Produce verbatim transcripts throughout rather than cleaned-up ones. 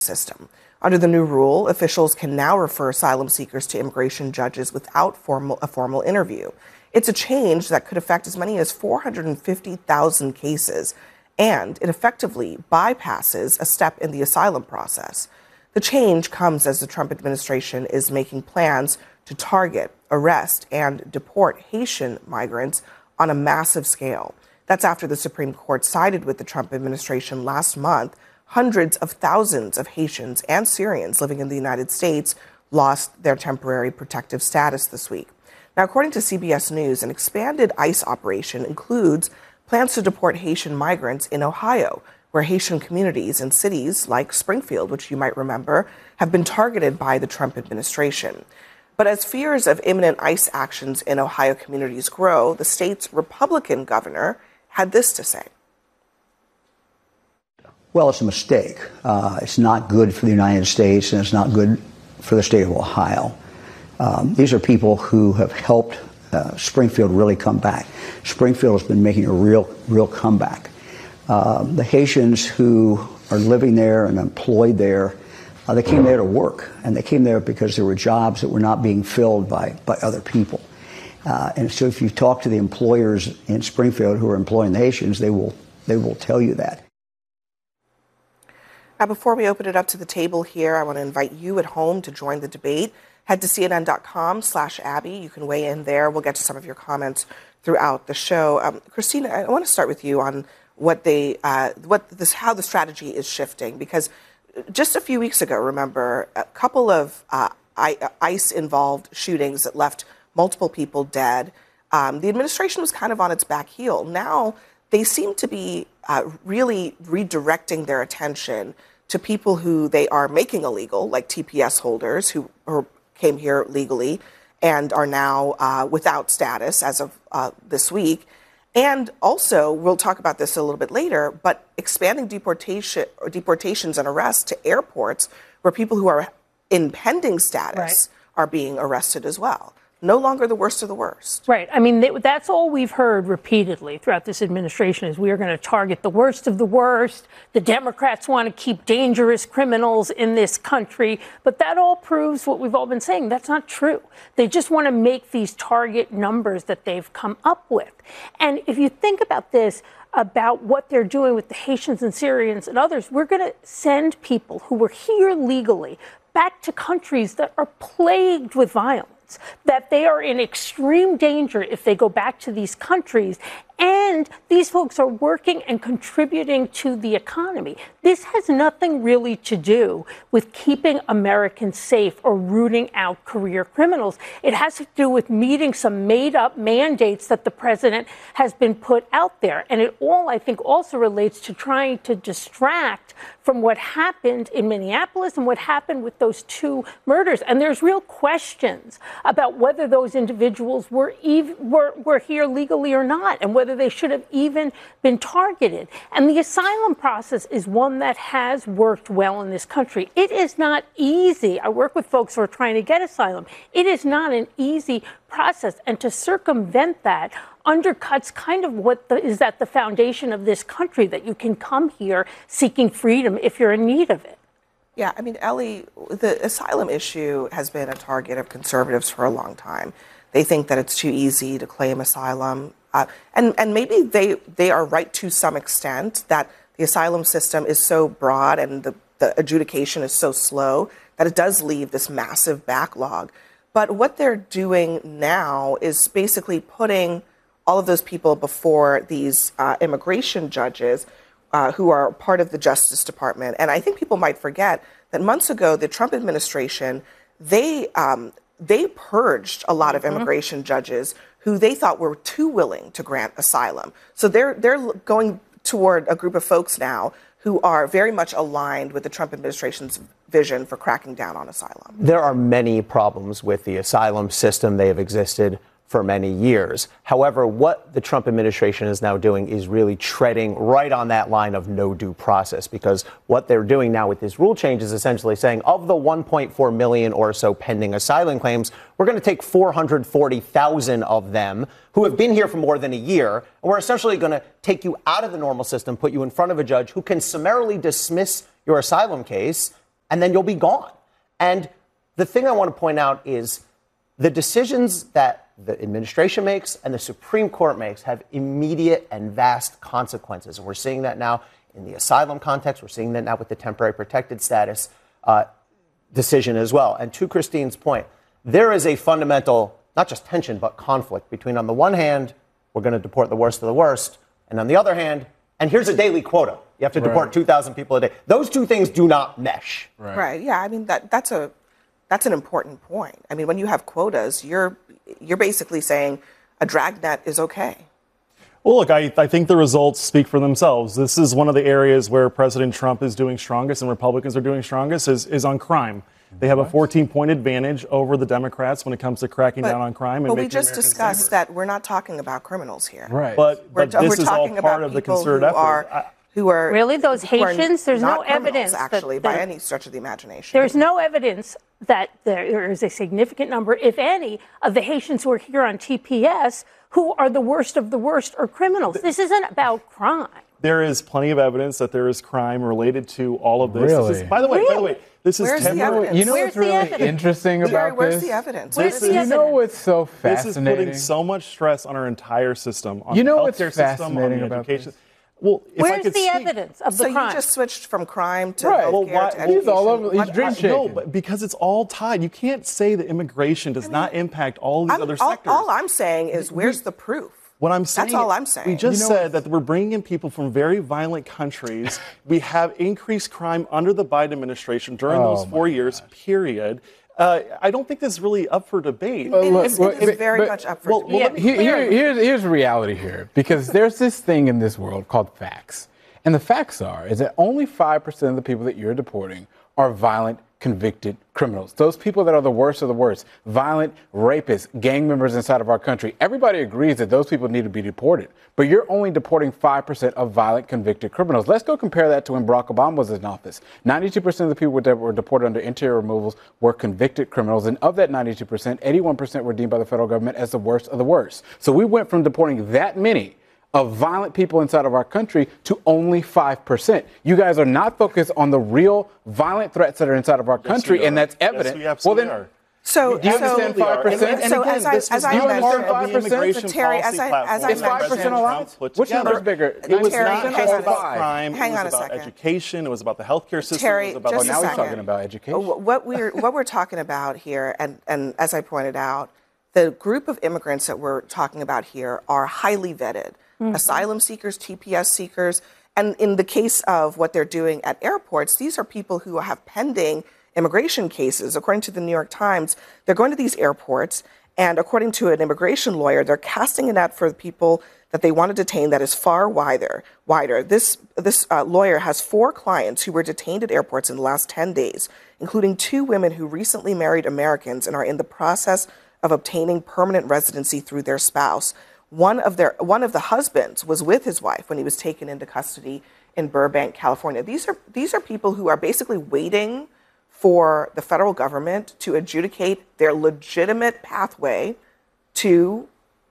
system. Under the new rule, officials can now refer asylum seekers to immigration judges without formal, a formal interview. It's a change that could affect as many as four hundred fifty thousand cases, and it effectively bypasses a step in the asylum process. The change comes as the Trump administration is making plans to target, arrest, and deport Haitian migrants on a massive scale. That's after the Supreme Court sided with the Trump administration last month. Hundreds of thousands of Haitians and Syrians living in the United States lost their temporary protective status this week. Now, according to C B S News, an expanded ICE operation includes plans to deport Haitian migrants in Ohio, where Haitian communities in cities like Springfield, which you might remember, have been targeted by the Trump administration. But as fears of imminent ICE actions in Ohio communities grow, the state's Republican governor had this to say. Well, it's a mistake. Uh, it's not good for the United States, and it's not good for the state of Ohio. Um, these are people who have helped uh, Springfield really come back. Springfield has been making a real, real comeback. Uh, the Haitians who are living there and employed there, uh, they came there to work, and they came there because there were jobs that were not being filled by, by other people. Uh, and so if you talk to the employers in Springfield who are employing the Haitians, they will, they will tell you that. Now, before we open it up to the table here, I want to invite you at home to join the debate. Head to cnn.com slash Abby. You can weigh in there. We'll get to some of your comments throughout the show. Um, Christina, I want to start with you on what they, uh, what this, how the strategy is shifting, because just a few weeks ago, remember, a couple of uh, ICE-involved shootings that left multiple people dead. Um, the administration was kind of on its back heel. Now they seem to be uh, really redirecting their attention to people who they are making illegal, like T P S holders who are, came here legally and are now uh, without status as of uh, this week. And also, we'll talk about this a little bit later, but expanding deportation or deportations and arrests to airports where people who are in pending status right. are being arrested as well. No longer the worst of the worst. Right. I mean, that's all we've heard repeatedly throughout this administration is we are going to target the worst of the worst. The Democrats want to keep dangerous criminals in this country. But that all proves what we've all been saying. That's not true. They just want to make these target numbers that they've come up with. And if you think about this, about what they're doing with the Haitians and Syrians and others, we're going to send people who were here legally back to countries that are plagued with violence, that they are in extreme danger if they go back to these countries. And these folks are working and contributing to the economy. This has nothing really to do with keeping Americans safe or rooting out career criminals. It has to do with meeting some made-up mandates that the president has been put out there. And it all, I think, also relates to trying to distract from what happened in Minneapolis and what happened with those two murders. And there's real questions about whether those individuals were, ev- were, were here legally or not, and whether they should have even been targeted. And the asylum process is one that has worked well in this country. It is not easy. I work with folks who are trying to get asylum. It is not an easy process. And to circumvent that undercuts kind of what the, is at the foundation of this country, that you can come here seeking freedom if you're in need of it. Yeah, I mean, Ellie, the asylum issue has been a target of conservatives for a long time. They think that it's too easy to claim asylum. Uh, and, and maybe they, they are right to some extent, that the asylum system is so broad and the, the adjudication is so slow that it does leave this massive backlog. But what they're doing now is basically putting all of those people before these uh, immigration judges uh, who are part of the Justice Department. And I think people might forget that months ago, the Trump administration, they um, they purged a lot of immigration mm-hmm. judges who they thought were too willing to grant asylum. So they're they're going toward a group of folks now who are very much aligned with the Trump administration's vision for cracking down on asylum. There are many problems with the asylum system. They have existed for many years. However, what the Trump administration is now doing is really treading right on that line of no due process, because what they're doing now with this rule change is essentially saying, of the one point four million or so pending asylum claims, we're going to take four hundred forty thousand of them who have been here for more than a year, and we're essentially going to take you out of the normal system, put you in front of a judge who can summarily dismiss your asylum case, and then you'll be gone. And the thing I want to point out is the decisions that the administration makes and the Supreme Court makes have immediate and vast consequences. And we're seeing that now in the asylum context. We're seeing that now with the temporary protected status uh, decision as well. And to Christine's point, there is a fundamental, not just tension, but conflict between, on the one hand, we're going to deport the worst of the worst, and on the other hand, and here's a daily quota. You have to deport right. two thousand people a day. Those two things do not mesh. Right. right. Yeah. I mean, that that's a that's an important point. I mean, when you have quotas, you're you're basically saying a dragnet is okay. Well, look, I, I think the results speak for themselves. This is one of the areas where President Trump is doing strongest and Republicans are doing strongest is, is on crime. They have a fourteen-point advantage over the Democrats when it comes to cracking but, down on crime. And but we making just Americans discussed safer. that we're not talking about criminals here. Right. But, but we're, this we're is all talking part about of the people concerted who effort. are, I, who are really those who Haitians. There's no evidence actually that, by that, any stretch of the imagination. There's no evidence that there is a significant number, if any, of the Haitians who are here on T P S who are the worst of the worst or criminals. This isn't about crime. There is plenty of evidence that there is crime related to all of this. Really? This is, by the way, really? by the way, this is Where's the evidence? You know Where's what's the really evidence? interesting Jerry, about where's this? the evidence? Where's This the is- You evidence? know what's so This is fascinating? putting so much stress on our entire system, on You know the what's healthcare system, on fascinating the about education. this? Well, if I Where's could the speak, evidence of the So crime? you just switched from crime to Right. healthcare Well, why- to he's education. all over- he's What- drink I- shaking. No, but because it's all tied. You can't say that immigration does not impact all these I'm- other all, sectors. all I'm saying is, where's the proof? What I'm saying, That's all I'm saying. We just You know said that we're bringing in people from very violent countries. We have increased crime under the Biden administration during Oh, those my four years, period. Uh, I don't think this is really up for debate. Well, It look, is, well, it is but- very but- much up for well, debate. well, let me- Here, here, here's, here's the reality here, because there's this thing in this world called facts. And the facts are is that only five percent of the people that you're deporting are violent, convicted criminals. Those people that are the worst of the worst, violent rapists, gang members inside of our country. Everybody agrees that those people need to be deported. But you're only deporting five percent of violent, convicted criminals. Let's go compare that to when Barack Obama was in office. ninety-two percent of the people that were deported under interior removals were convicted criminals. And of that ninety-two percent, eighty-one percent were deemed by the federal government as the worst of the worst. So we went from deporting that many of violent people inside of our country to only five percent. You guys are not focused on the real violent threats that are inside of our country, we and are. that's evident. Yes, we well, absolutely then, are. So, do you so, understand five percent? And, and so again, as I, this was as I not mentioned- part of the five percent? immigration But Terry, policy as I- platform as I that Is five percent President allowed? Trump put Which together. number's bigger? It was Terry, not hang just on a about second. crime. Hang it on was a about second. education. It was about the healthcare system. Terry, it was about just Now a we're second. talking about education. Uh, What we're what we're talking about here, and, and as I pointed out, the group of immigrants that we're talking about here are highly vetted. Mm-hmm. Asylum seekers, T P S seekers, and in the case of what they're doing at airports, these are people who have pending immigration cases. According to the New York Times, they're going to these airports, and according to an immigration lawyer, they're casting a net for the people that they want to detain that is far wider. Wider. This this uh, lawyer has four clients who were detained at airports in the last ten days, including two women who recently married Americans and are in the process of obtaining permanent residency through their spouse. One of their one of the husbands was with his wife when he was taken into custody in Burbank, California. These are these are people who are basically waiting for the federal government to adjudicate their legitimate pathway to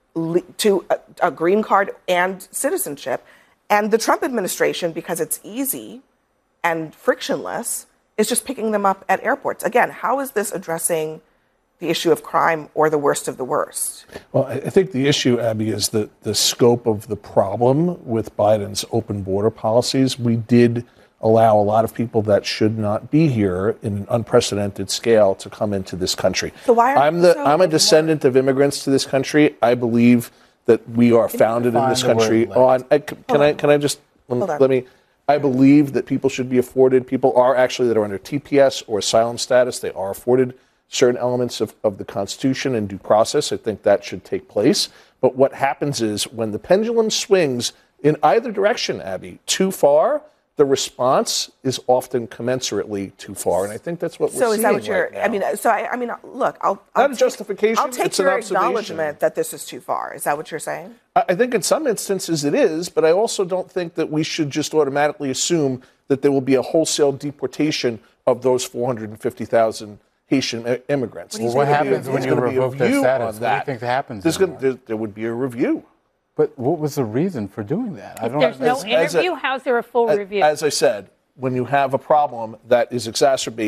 to a, a green card and citizenship. And the Trump administration, because it's easy and frictionless, is just picking them up at airports. Again, how is this addressing the issue of crime or the worst of the worst? Well, I think the issue, Abby, is the, the scope of the problem with Biden's open border policies. We did allow a lot of people that should not be here in an unprecedented scale to come into this country. So why are I'm the so I'm a descendant of immigrants to this country. I believe that we are founded in this define the country word on. I, can I can I just let me? I believe that people should be afforded. People are actually that are under T P S or asylum status. They are afforded certain elements of, of the Constitution and due process. I think that should take place. But what happens is when the pendulum swings in either direction, Abby, too far, the response is often commensurately too far. And I think that's what we're So seeing is that what you're, right now. I mean, so I, I mean, look, I'll, I'll Not a take, justification, I'll take it's an your observation. acknowledgement that this is too far. Is that what you're saying? I I think in some instances it is, but I also don't think that we should just automatically assume that there will be a wholesale deportation of those four hundred fifty thousand Haitian i- immigrants. What do you Well, what think? happens There's when you gonna be a revoke their review status? on What do you that. think happens There's then? gonna, there, there would be a review. But what was the reason for doing that? I don't There's no as- as a- interview. How's there a full As- review? As I said, when you have a problem that is exacerbated